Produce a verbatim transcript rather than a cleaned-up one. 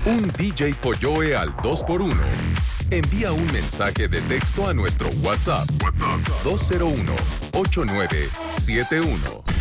Un D J Polloe al dos por uno. Envía un mensaje de texto a nuestro WhatsApp. WhatsApp dos cero uno, ocho nueve siete uno.